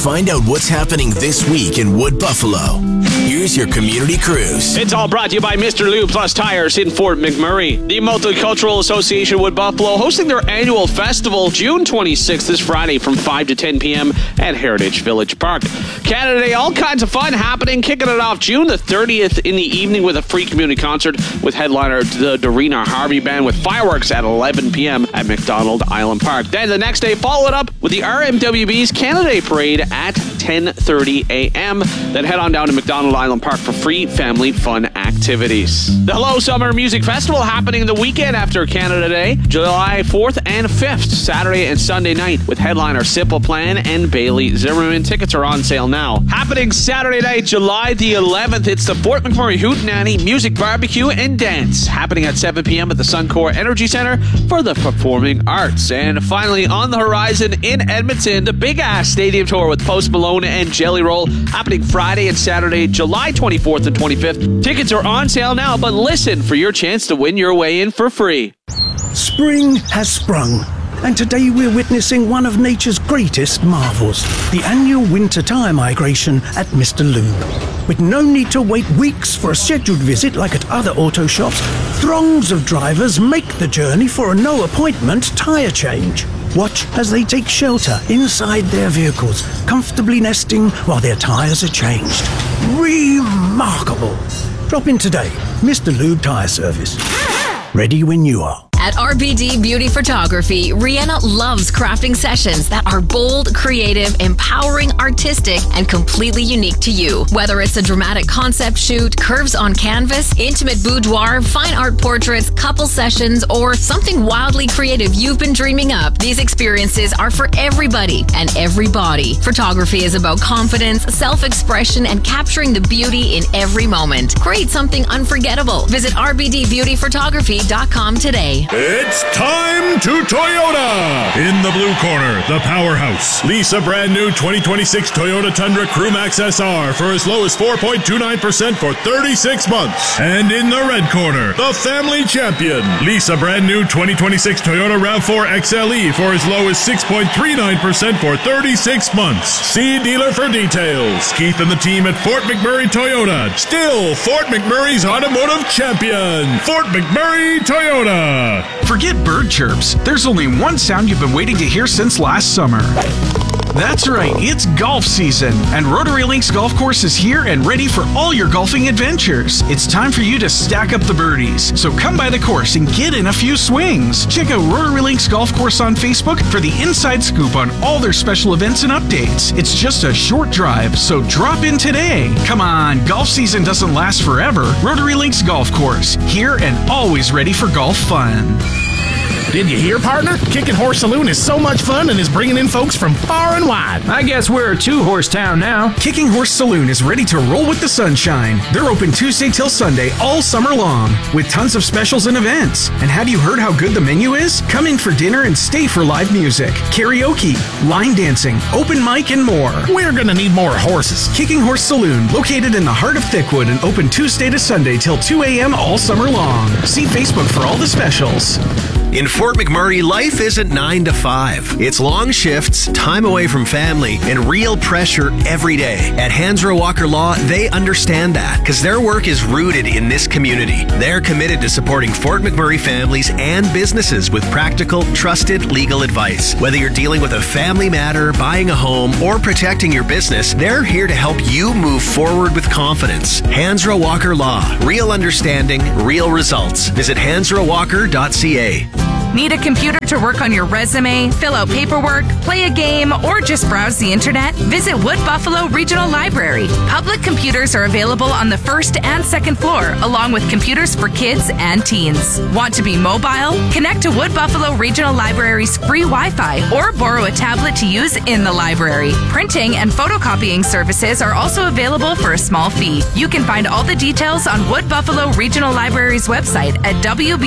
Find out what's happening this week in Wood Buffalo. Here's your community cruise. It's all brought to you by Mr. Lube Plus Tires in Fort McMurray. The Multicultural Association Wood Buffalo hosting their annual festival June 26th this Friday from 5 to 10 p.m. at Heritage Village Park. Canada Day, all kinds of fun happening. Kicking it off June the 30th in the evening with a free community concert with headliner the Dorina Harvey Band with fireworks at 11 p.m. at McDonald Island Park. Then the next day, follow it up with the RMWB's Canada Day Parade at 10:30 a.m. Then head on down to McDonald Island Park for free family fun activities. The Hello Summer Music Festival happening the weekend after Canada Day, July 4th and 5th, Saturday and Sunday night, with headliner Simple Plan and Bailey Zimmerman. Tickets are on sale now. Happening Saturday night, July the 11th, it's the Fort McMurray Hootenanny Music Barbecue and Dance, happening at 7 p.m. at the Suncor Energy Center for the Performing Arts. And finally, on the horizon in Edmonton, the Big Ass Stadium Tour with Post Malone and Jelly Roll, happening Friday and Saturday, July 24th and 25th. Tickets are on sale now, but listen for your chance to win your way in for free. Spring has sprung, and today we're witnessing one of nature's greatest marvels, the annual winter tire migration at Mr. Lube. With no need to wait weeks for a scheduled visit like at other auto shops, throngs of drivers make the journey for a no-appointment tire change. Watch as they take shelter inside their vehicles, comfortably nesting while their tires are changed. Remarkable! Drop in today. Mr. Lube Tire Service. Ready when you are. At RBD Beauty Photography, Rihanna loves crafting sessions that are bold, creative, empowering, artistic, and completely unique to you. Whether it's a dramatic concept shoot, curves on canvas, intimate boudoir, fine art portraits, couple sessions, or something wildly creative you've been dreaming up, these experiences are for everybody and every body. Photography is about confidence, self-expression, and capturing the beauty in every moment. Create something unforgettable. Visit rbdbeautyphotography.com today. It's time to Toyota! In the blue corner, the powerhouse. Lease a brand new 2026 Toyota Tundra Crewmax SR for as low as 4.29% for 36 months. And in the red corner, the family champion. Lease a brand new 2026 Toyota RAV4 XLE for as low as 6.39% for 36 months. See dealer for details. Keith and the team at Fort McMurray Toyota. Still Fort McMurray's automotive champion. Fort McMurray Toyota. Forget bird chirps. There's only one sound you've been waiting to hear since last summer. That's right, it's golf season, and Rotary Links Golf Course is here and ready for all your golfing adventures. It's time for you to stack up the birdies, so come by the course and get in a few swings. Check out Rotary Links Golf Course on Facebook for the inside scoop on all their special events and updates. It's just a short drive, so drop in today. Come on, golf season doesn't last forever. Rotary Links Golf Course, here and always ready for golf fun. Did you hear, partner? Kicking Horse Saloon is so much fun and is bringing in folks from far and wide. I guess we're a two-horse town now. Kicking Horse Saloon is ready to roll with the sunshine. They're open Tuesday till Sunday all summer long with tons of specials and events. And have you heard how good the menu is? Come in for dinner and stay for live music, karaoke, line dancing, open mic, and more. We're gonna need more horses. Kicking Horse Saloon, located in the heart of Thickwood and open Tuesday to Sunday till 2 a.m. all summer long. See Facebook for all the specials. In Fort McMurray, life isn't 9 to 5. It's long shifts, time away from family, and real pressure every day. At Hansrow Walker Law, they understand that because their work is rooted in this community. They're committed to supporting Fort McMurray families and businesses with practical, trusted legal advice. Whether you're dealing with a family matter, buying a home, or protecting your business, they're here to help you move forward with confidence. Hansrow Walker Law. Real understanding, real results. Visit hansrowwalker.ca. Need a computer to work on your resume, fill out paperwork, play a game, or just browse the internet? Visit Wood Buffalo Regional Library. Public computers are available on the first and second floor, along with computers for kids and teens. Want to be mobile? Connect to Wood Buffalo Regional Library's free Wi-Fi or borrow a tablet to use in the library. Printing and photocopying services are also available for a small fee. You can find all the details on Wood Buffalo Regional Library's website at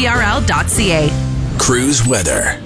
wbrl.ca. Cruise weather.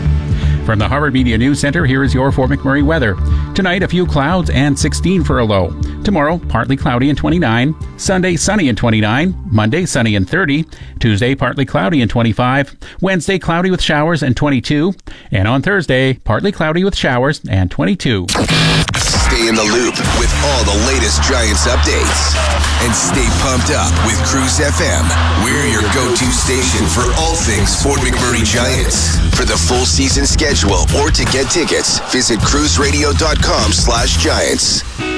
From the Harvard Media News Center, here is your Fort McMurray weather. Tonight, a few clouds and 16 for a low. Tomorrow, partly cloudy and 29. Sunday, sunny and 29. Monday, sunny and 30. Tuesday, partly cloudy and 25. Wednesday, cloudy with showers and 22. And on Thursday, partly cloudy with showers and 22. Stay in the loop with all the latest Giants updates. And stay pumped up with Cruise FM. We're your go-to station for all things Fort McMurray Giants. For the full season schedule or to get tickets, visit cruiseradio.com/Giants.